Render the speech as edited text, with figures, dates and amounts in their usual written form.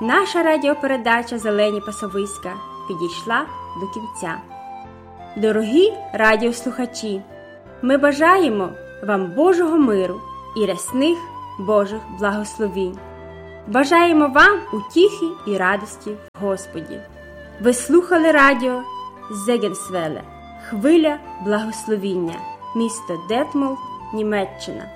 Наша радіопередача «Зелені пасовиська» підійшла до кінця. Дорогі радіослухачі, ми бажаємо вам Божого миру і рясних Божих благословінь. Бажаємо вам утіхи і радості в Господі. Ви слухали радіо Зегенсвеле, хвиля благословіння, місто Детмолд, Німеччина.